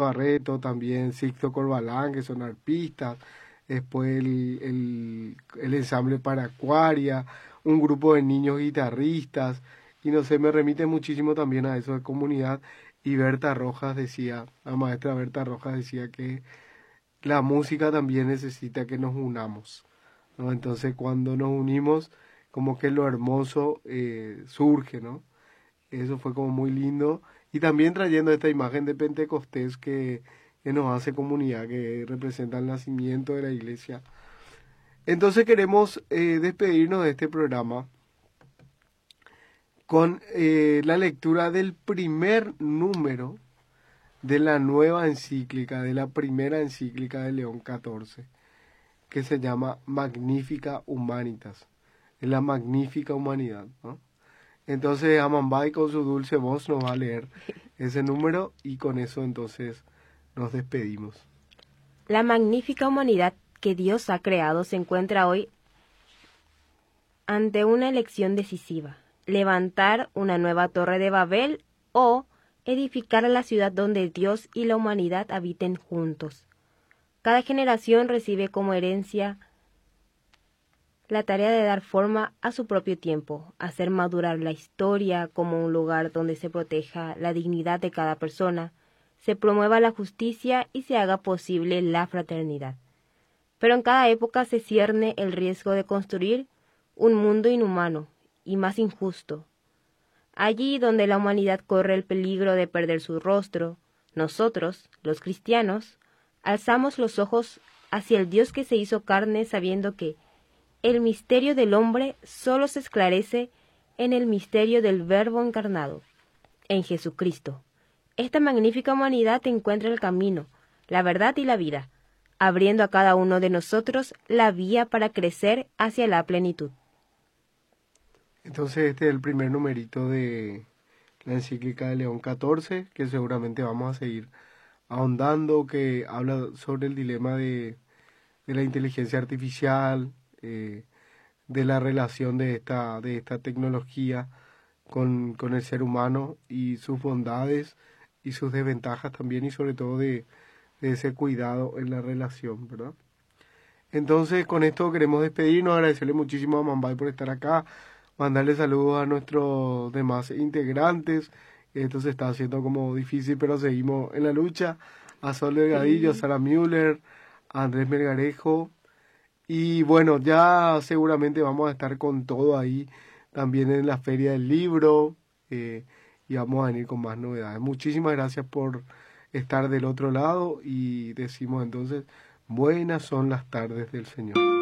Barreto, también Sixto Corbalán, que son arpistas, después el ensamble Paracuaria, un grupo de niños guitarristas, y no sé, me remite muchísimo también a eso de comunidad. Y Berta Rojas decía, la maestra Berta Rojas decía que la música también necesita que nos unamos, ¿no? Entonces cuando nos unimos, como que lo hermoso surge, ¿no? Eso fue como muy lindo. Y también trayendo esta imagen de Pentecostés que nos hace comunidad, que representa el nacimiento de la iglesia. Entonces queremos despedirnos de este programa con la lectura del primer número de la nueva encíclica, de la primera encíclica de León XIV, que se llama Magnifica Humanitas, es la magnífica humanidad, ¿no? Entonces Amambay con su dulce voz nos va a leer ese número y con eso entonces nos despedimos. La magnífica humanidad que Dios ha creado se encuentra hoy ante una elección decisiva: levantar una nueva torre de Babel o edificar la ciudad donde Dios y la humanidad habiten juntos. Cada generación recibe como herencia la tarea de dar forma a su propio tiempo, hacer madurar la historia como un lugar donde se proteja la dignidad de cada persona, se promueva la justicia y se haga posible la fraternidad. Pero en cada época se cierne el riesgo de construir un mundo inhumano y más injusto. Allí donde la humanidad corre el peligro de perder su rostro, nosotros, los cristianos, alzamos los ojos hacia el Dios que se hizo carne, sabiendo que el misterio del hombre solo se esclarece en el misterio del Verbo encarnado, en Jesucristo. Esta magnífica humanidad encuentra el camino, la verdad y la vida, abriendo a cada uno de nosotros la vía para crecer hacia la plenitud. Entonces este es el primer numerito de la encíclica de León XIV, que seguramente vamos a seguir ahondando, que habla sobre el dilema de la inteligencia artificial, de la relación de esta tecnología con el ser humano y sus bondades y sus desventajas también, y sobre todo de ese cuidado en la relación, ¿verdad? Entonces con esto queremos despedirnos, agradecerle muchísimo a Mambay por estar acá, mandarle saludos a nuestros demás integrantes. Esto se está haciendo como difícil, pero seguimos en la lucha. A Sol Delgadillo, a Sara Müller, a Andrés Melgarejo. Y bueno, ya seguramente vamos a estar con todo ahí, también en la Feria del Libro, y vamos a venir con más novedades. Muchísimas gracias por estar del otro lado y decimos entonces, buenas son las tardes del Señor.